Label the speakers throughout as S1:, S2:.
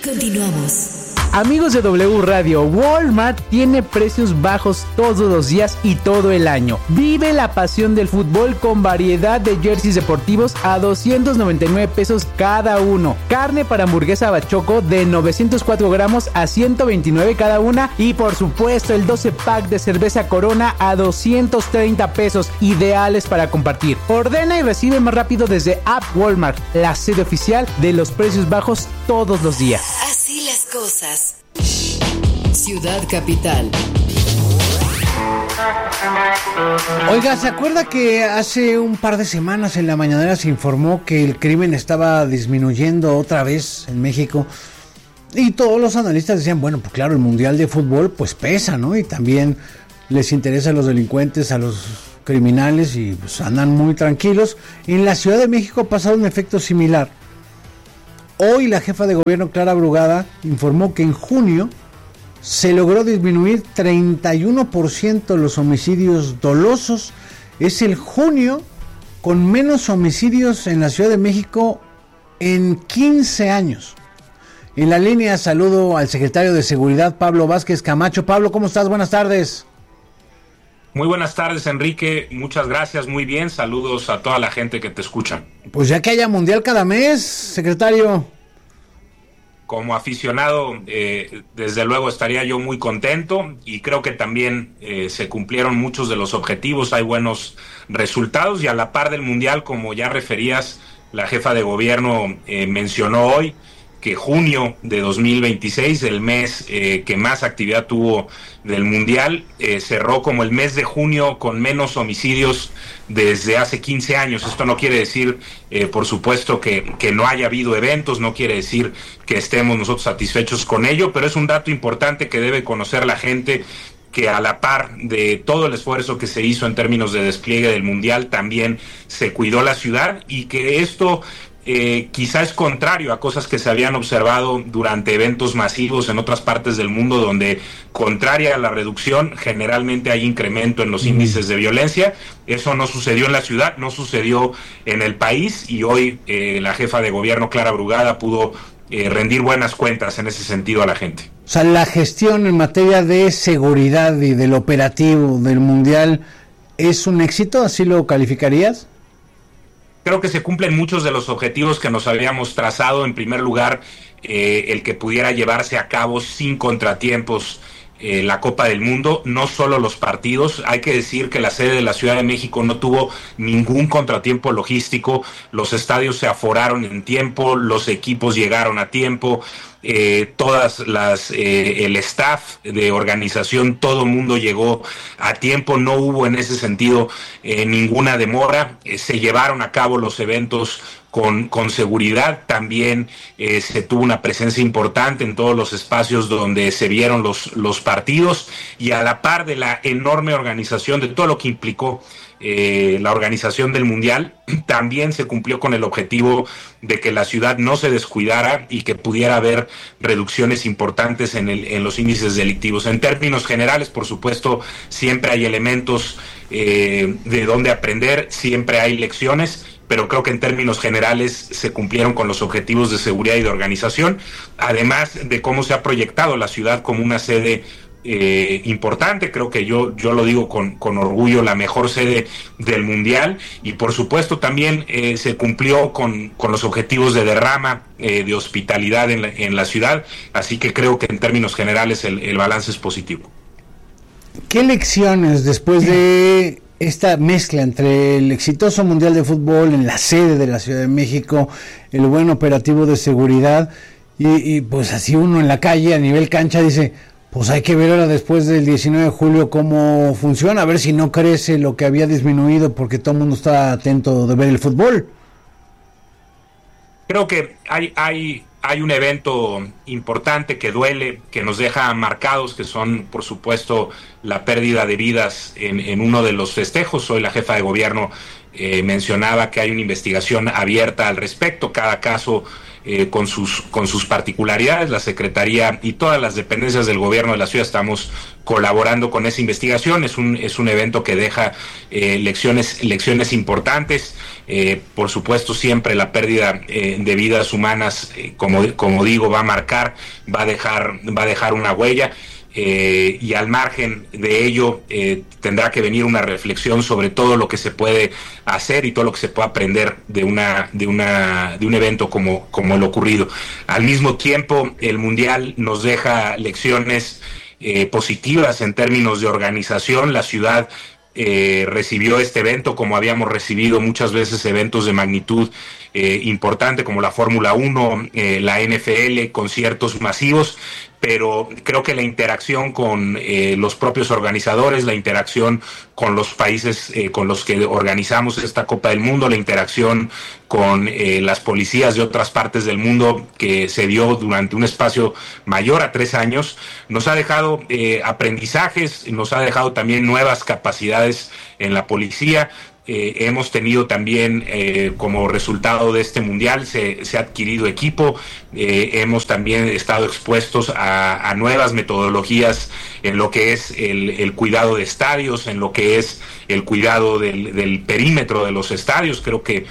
S1: Continuamos.
S2: Amigos de W Radio, Walmart tiene precios bajos todos los días y todo el año. Vive la pasión del fútbol con variedad de jerseys deportivos a 299 pesos cada uno. Carne para hamburguesa bachoco de 904 gramos a 129 cada una. Y por supuesto el 12 pack de cerveza Corona a 230 pesos, ideales para compartir. Ordena y recibe más rápido desde App Walmart, la sede oficial de los precios bajos todos los días.
S1: Así las cosas. Ciudad Capital.
S3: Oiga, ¿se acuerda que hace un par de semanas en la mañanera se informó que el crimen estaba disminuyendo otra vez en México? Y todos los analistas decían, bueno, pues claro, el Mundial de Fútbol pues pesa, ¿no? Y también les interesa a los delincuentes, a los criminales y pues andan muy tranquilos. En la Ciudad de México ha pasado un efecto similar. Hoy la jefa de gobierno, Clara Brugada, informó que en junio se logró disminuir 31% los homicidios dolosos. Es el junio con menos homicidios en la Ciudad de México en 15 años. En la línea saludo al secretario de Seguridad, Pablo Vázquez Camacho. Pablo, ¿cómo estás? Buenas tardes.
S4: Muy buenas tardes, Enrique. Muchas gracias, muy bien. Saludos a toda la gente que te escucha.
S3: Pues ya que haya mundial cada mes, secretario.
S4: Como aficionado, desde luego estaría yo muy contento y creo que también se cumplieron muchos de los objetivos, hay buenos resultados y a la par del mundial, como ya referías, la jefa de gobierno mencionó hoy que junio de 2026, el mes que más actividad tuvo del mundial, cerró como el mes de junio con menos homicidios desde hace 15 años. Esto no quiere decir, por supuesto, que no haya habido eventos, no quiere decir que estemos nosotros satisfechos con ello, pero es un dato importante que debe conocer la gente, que a la par de todo el esfuerzo que se hizo en términos de despliegue del mundial, también se cuidó la ciudad y que esto quizá es contrario a cosas que se habían observado durante eventos masivos en otras partes del mundo, donde, contraria a la reducción, generalmente hay incremento en los índices de violencia. Eso no sucedió en la ciudad, no sucedió en el país, y hoy la jefa de gobierno, Clara Brugada, pudo rendir buenas cuentas en ese sentido a la gente.
S3: O sea, la gestión en materia de seguridad y del operativo del Mundial es un éxito, ¿así lo calificarías?
S4: Creo que se cumplen muchos de los objetivos que nos habíamos trazado. En primer lugar, el que pudiera llevarse a cabo sin contratiempos la Copa del Mundo, no solo los partidos. Hay que decir que la sede de la Ciudad de México no tuvo ningún contratiempo logístico, los estadios se aforaron en tiempo, los equipos llegaron a tiempo, el staff de organización, todo el mundo llegó a tiempo, no hubo en ese sentido ninguna demora, se llevaron a cabo los eventos con seguridad. También se tuvo una presencia importante en todos los espacios donde se vieron los partidos, y a la par de la enorme organización, de todo lo que implicó la organización del Mundial, también se cumplió con el objetivo de que la ciudad no se descuidara y que pudiera haber reducciones importantes en los índices delictivos. En términos generales, por supuesto, siempre hay elementos de donde aprender, siempre hay lecciones, pero creo que en términos generales se cumplieron con los objetivos de seguridad y de organización, además de cómo se ha proyectado la ciudad como una sede importante. Creo que yo lo digo con orgullo, la mejor sede del Mundial, y por supuesto también se cumplió con los objetivos de derrama, de hospitalidad en la ciudad, así que creo que en términos generales el balance es positivo.
S3: ¿Qué lecciones después de esta mezcla entre el exitoso Mundial de Fútbol en la sede de la Ciudad de México, el buen operativo de seguridad y pues así uno en la calle a nivel cancha dice, pues hay que ver ahora después del 19 de julio cómo funciona, a ver si no crece lo que había disminuido porque todo el mundo está atento de ver el fútbol?
S4: Creo que hay un evento importante que duele, que nos deja marcados, que son, por supuesto, la pérdida de vidas en uno de los festejos. Hoy la jefa de gobierno mencionaba que hay una investigación abierta al respecto, cada caso con sus particularidades. La Secretaría y todas las dependencias del gobierno de la ciudad estamos colaborando con esa investigación. Es un evento que deja lecciones importantes. Por supuesto, siempre la pérdida de vidas humanas, como digo, va a dejar una huella. Y al margen de ello tendrá que venir una reflexión sobre todo lo que se puede hacer y todo lo que se puede aprender de un evento como el ocurrido. Al mismo tiempo, el Mundial nos deja lecciones positivas en términos de organización. La ciudad recibió este evento como habíamos recibido muchas veces eventos de magnitud importante como la Fórmula 1, la NFL, conciertos masivos, pero creo que la interacción con los propios organizadores, la interacción con los países con los que organizamos esta Copa del Mundo, la interacción con las policías de otras partes del mundo que se dio durante un espacio mayor a 3 años, nos ha dejado aprendizajes, nos ha dejado también nuevas capacidades en la policía. Hemos tenido también, como resultado de este mundial, se ha adquirido equipo, hemos también estado expuestos a nuevas metodologías en lo que es el cuidado de estadios, en lo que es el cuidado del perímetro de los estadios. Creo que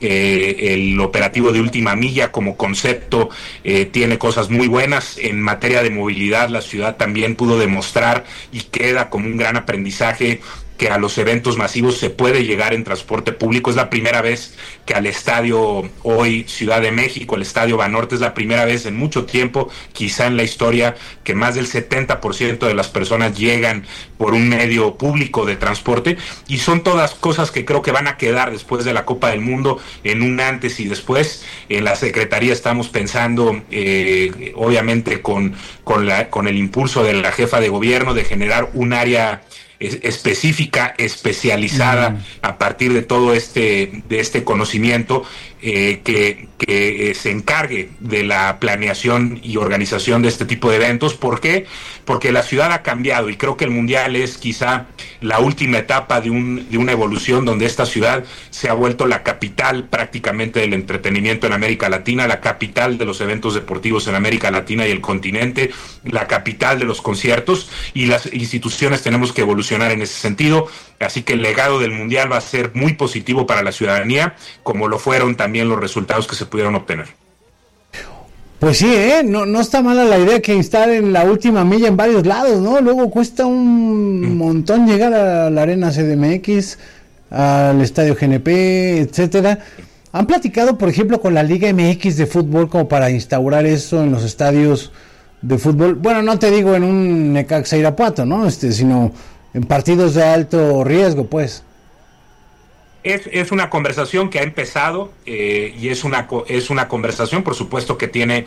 S4: el operativo de última milla como concepto tiene cosas muy buenas. En materia de movilidad, la ciudad también pudo demostrar y queda como un gran aprendizaje que a los eventos masivos se puede llegar en transporte público. Es la primera vez que al estadio hoy Ciudad de México, el estadio Banorte, es la primera vez en mucho tiempo, quizá en la historia, que más del 70% de las personas llegan por un medio público de transporte, y son todas cosas que creo que van a quedar después de la Copa del Mundo en un antes y después. En la Secretaría estamos pensando, obviamente con el impulso de la jefa de gobierno, de generar un área específica, especializada a partir de todo este conocimiento, que se encargue de la planeación y organización de este tipo de eventos. ¿Por qué? Porque la ciudad ha cambiado y creo que el Mundial es quizá la última etapa de una evolución donde esta ciudad se ha vuelto la capital prácticamente del entretenimiento en América Latina, la capital de los eventos deportivos en América Latina y el continente, la capital de los conciertos, y las instituciones tenemos que evolucionar en ese sentido. Así que el legado del Mundial va a ser muy positivo para la ciudadanía, como lo fueron también los resultados que se pudieron obtener.
S3: Pues sí, no está mala la idea que instalen la última milla en varios lados, ¿no? Luego cuesta un montón llegar a la Arena CDMX, al Estadio GNP, etcétera. ¿Han platicado, por ejemplo, con la Liga MX de fútbol como para instaurar eso en los estadios de fútbol? Bueno, no te digo en un Necaxa Irapuato, ¿no? Sino en partidos de alto riesgo, pues.
S4: Es una conversación que ha empezado y es una conversación, por supuesto, que tiene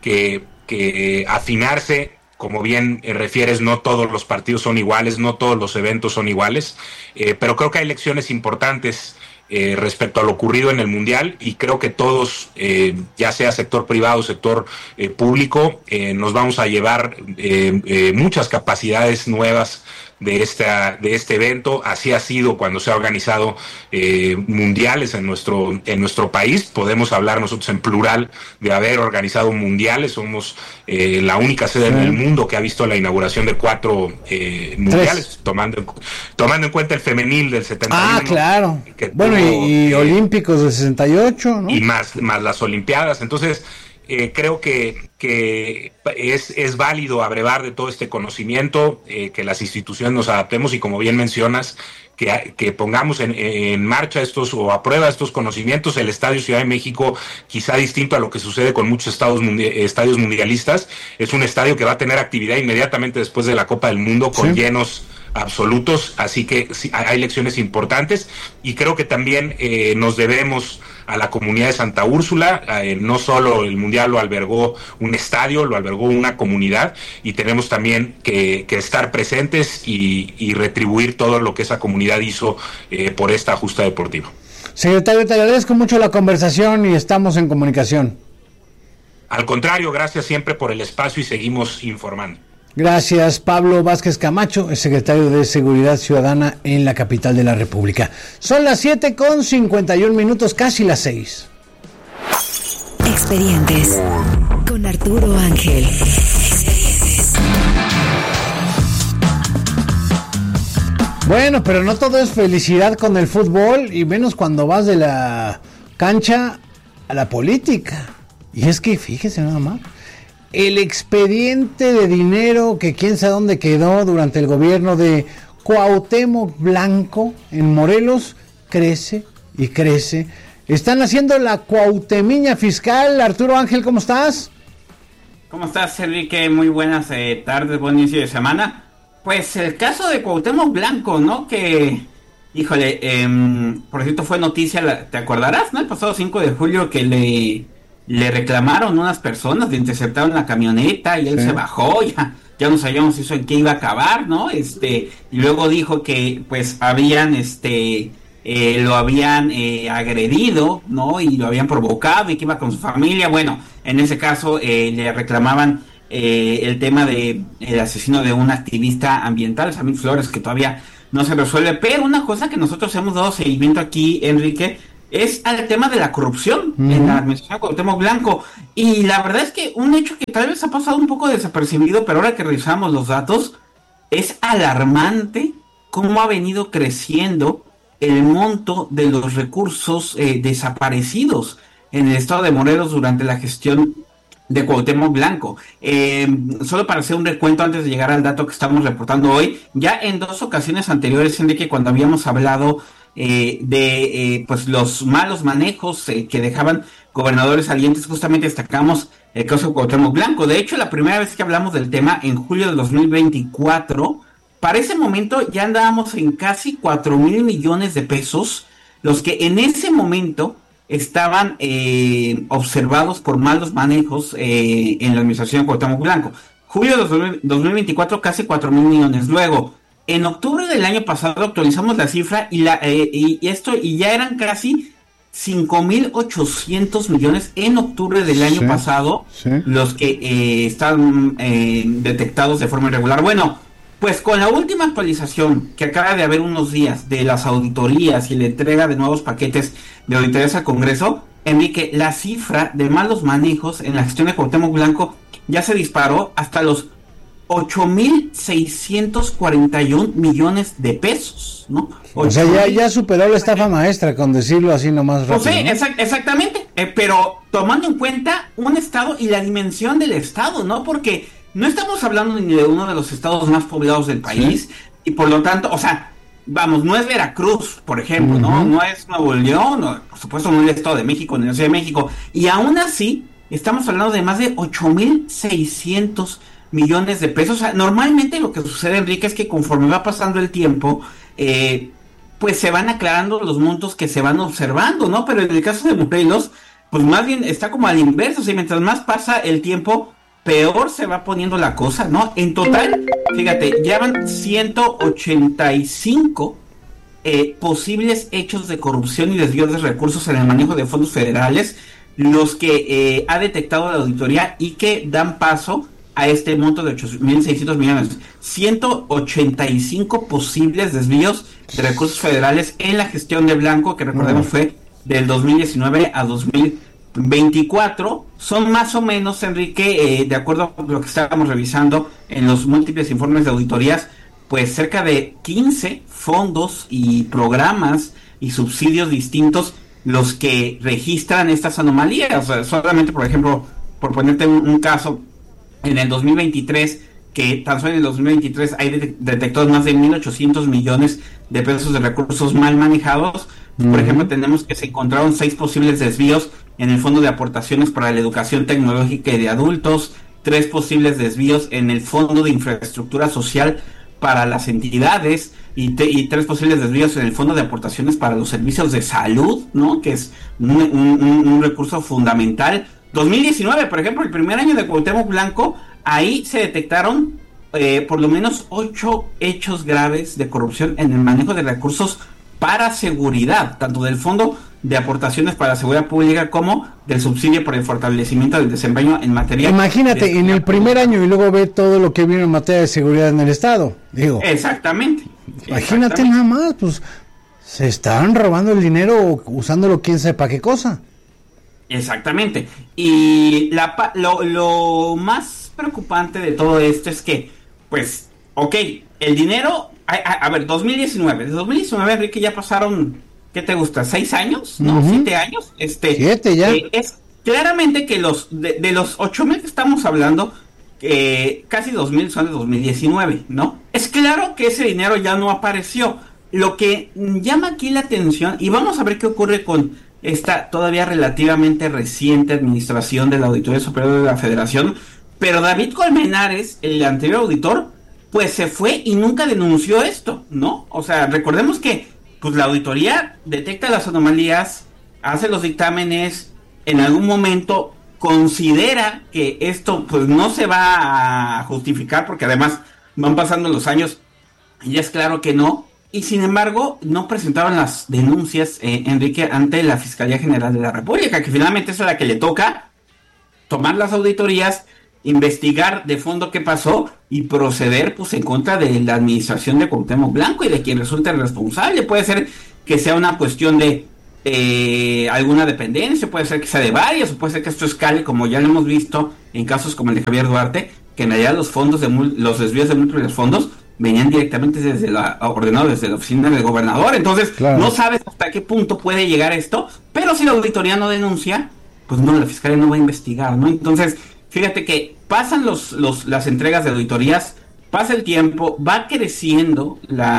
S4: que afinarse. Como bien refieres, no todos los partidos son iguales, no todos los eventos son iguales, pero creo que hay lecciones importantes respecto a lo ocurrido en el Mundial, y creo que todos, ya sea sector privado, sector público, nos vamos a llevar muchas capacidades nuevas de este evento. Así ha sido cuando se ha organizado mundiales en nuestro país. Podemos hablar nosotros en plural de haber organizado mundiales. Somos la única sede en el mundo que ha visto la inauguración de 4 mundiales, tomando en cuenta el femenil del 71.
S3: Ah, claro. Bueno, y olímpicos del 68, ¿no?
S4: Y más las olimpiadas. Entonces, creo que es válido abrevar de todo este conocimiento, que las instituciones nos adaptemos y, como bien mencionas, que pongamos en marcha estos o a prueba estos conocimientos. El Estadio Ciudad de México, quizá distinto a lo que sucede con muchos estadios mundialistas, es un estadio que va a tener actividad inmediatamente después de la Copa del Mundo, con llenos absolutos. Así que sí, hay lecciones importantes, y creo que también nos debemos a la comunidad de Santa Úrsula. No solo el Mundial lo albergó un estadio, lo albergó una comunidad, y tenemos también que estar presentes y retribuir todo lo que esa comunidad hizo por esta justa deportiva.
S3: Secretario, te agradezco mucho la conversación y estamos en comunicación.
S4: Al contrario, gracias siempre por el espacio y seguimos informando.
S3: Gracias, Pablo Vázquez Camacho, el secretario de Seguridad Ciudadana en la capital de la República. Son las 7:51, casi las 6.
S1: Expedientes con Arturo Ángel.
S3: Bueno, pero no todo es felicidad con el fútbol, y menos cuando vas de la cancha a la política. Y es que, fíjese nada más, el expediente de dinero que quién sabe dónde quedó durante el gobierno de Cuauhtémoc Blanco en Morelos crece y crece. Están haciendo la cuauhtemiña fiscal. Arturo Ángel, ¿cómo estás?
S5: ¿Cómo estás, Enrique? Muy buenas tardes, buen inicio de semana. Pues el caso de Cuauhtémoc Blanco, ¿no? Que, híjole, por cierto fue noticia, ¿te acordarás, no? El pasado 5 de julio que le reclamaron unas personas, le interceptaron la camioneta y él se bajó, ya no sabíamos eso en qué iba a acabar, ¿no? Y luego dijo que pues habían lo habían agredido, ¿no? Y lo habían provocado y que iba con su familia. Bueno, en ese caso le reclamaban el tema de el asesino de un activista ambiental, Samir Flores, que todavía no se resuelve. Pero una cosa que nosotros hemos dado seguimiento aquí, Enrique, es al tema de la corrupción en la administración de Cuauhtémoc Blanco. Y la verdad es que un hecho que tal vez ha pasado un poco desapercibido, pero ahora que revisamos los datos, es alarmante cómo ha venido creciendo el monto de los recursos desaparecidos en el estado de Morelos durante la gestión de Cuauhtémoc Blanco. Solo para hacer un recuento antes de llegar al dato que estamos reportando hoy, ya en 2 ocasiones anteriores, Enrique, cuando habíamos hablado pues los malos manejos que dejaban gobernadores salientes, justamente destacamos el caso de Cuauhtémoc Blanco. De hecho, la primera vez que hablamos del tema en julio de 2024, para ese momento ya andábamos en casi 4,000 millones de pesos, los que en ese momento estaban observados por malos manejos en la administración de Cuauhtémoc Blanco. Julio de 2024, casi 4,000 millones. Luego, en octubre del año pasado actualizamos la cifra y ya eran casi 5,800 millones en octubre del año pasado, los que están detectados de forma irregular. Bueno, pues con la última actualización que acaba de haber unos días de las auditorías y la entrega de nuevos paquetes de auditorías al Congreso, Enrique, la cifra de malos manejos en la gestión de Cuauhtémoc Blanco ya se disparó hasta los 8,641 millones de pesos, ¿no?
S3: O sea, ya superó la estafa maestra, con decirlo así nomás rápido.
S5: Pues sí, ¿no? Exactamente, pero tomando en cuenta un estado y la dimensión del estado, ¿no? Porque no estamos hablando ni de uno de los estados más poblados del país, y por lo tanto, o sea, vamos, no es Veracruz, por ejemplo, ¿no? No es Nuevo León, no, por supuesto no es el Estado de México, ni la Ciudad de México, y aún así, estamos hablando de más de 8,600 millones de pesos. O sea, normalmente lo que sucede, Enrique, es que conforme va pasando el tiempo, pues se van aclarando los montos que se van observando, ¿no? Pero en el caso de Morelos, pues más bien está como al inverso, o sea, mientras más pasa el tiempo, peor se va poniendo la cosa, ¿no? En total, fíjate, ya van 185 posibles hechos de corrupción y desvío de recursos en el manejo de fondos federales, los que ha detectado la auditoría y que dan paso a este monto de 8,600 millones. 185 posibles desvíos de recursos federales en la gestión de Blanco, que recordemos fue del 2019 a 2024. Son más o menos, Enrique, de acuerdo a lo que estábamos revisando en los múltiples informes de auditorías, pues cerca de 15 fondos y programas y subsidios distintos los que registran estas anomalías. O sea, solamente, por ejemplo, por ponerte un caso, en el 2023, que tan solo en el 2023 hay detectados más de 1,800 millones de pesos de recursos mal manejados. Por ejemplo, tenemos que se encontraron 6 posibles desvíos en el Fondo de Aportaciones para la Educación Tecnológica y de Adultos, 3 posibles desvíos en el Fondo de Infraestructura Social para las entidades y 3 posibles desvíos en el Fondo de Aportaciones para los Servicios de Salud, ¿no? Que es un recurso fundamental. 2019, por ejemplo, el primer año de Cuauhtémoc Blanco, ahí se detectaron por lo menos 8 hechos graves de corrupción en el manejo de recursos para seguridad, tanto del Fondo de aportaciones para la seguridad pública como del subsidio por el fortalecimiento del desempeño en materia.
S3: Imagínate, en el primer año y luego ve todo lo que vino en materia de seguridad en el Estado. Digo.
S5: Exactamente.
S3: Imagínate nada más, pues se están robando el dinero usándolo quién sepa qué cosa.
S5: Exactamente. Y lo más preocupante de todo esto es que, pues, ok, el dinero, a ver, 2019, de 2019, Enrique, ya pasaron, ¿qué te gusta? ¿6 años? ¿No?
S3: Uh-huh.
S5: 7 años.
S3: 7 ya.
S5: Es claramente que de los 8,000 que estamos hablando, casi 2,000 son de 2019, ¿no? Es claro que ese dinero ya no apareció. Lo que llama aquí la atención, y vamos a ver qué ocurre con esta todavía relativamente reciente administración de la Auditoría Superior de la Federación, pero David Colmenares, el anterior auditor, pues se fue y nunca denunció esto, ¿no? O sea, recordemos que pues la auditoría detecta las anomalías, hace los dictámenes, en algún momento considera que esto pues no se va a justificar, porque además van pasando los años y ya es claro que no, y sin embargo no presentaban las denuncias, Enrique, ante la Fiscalía General de la República, que finalmente es a la que le toca tomar las auditorías, investigar de fondo qué pasó y proceder pues en contra de la administración de Cuauhtémoc Blanco y de quien resulte responsable. Puede ser que sea una cuestión de alguna dependencia, puede ser que sea de varias, o puede ser que esto escale, como ya lo hemos visto en casos como el de Javier Duarte, que en realidad los desvíos de múltiples fondos venían directamente ordenados desde la oficina del gobernador. Entonces, claro, no sabes hasta qué punto puede llegar esto, pero si la auditoría no denuncia, pues no, la fiscalía no va a investigar, ¿no? Entonces, fíjate que pasan las entregas de auditorías, pasa el tiempo, va creciendo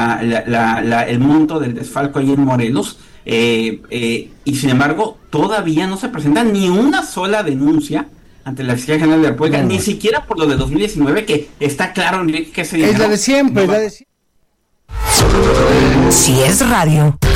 S5: el monto del desfalco ahí en Morelos, y sin embargo, todavía no se presenta ni una sola denuncia ante la Fiscalía General de la República, ni siquiera por lo de 2019, que está claro que ese dinero...
S3: Es la de siempre,
S5: no
S3: es la de siempre.
S1: Si es radio.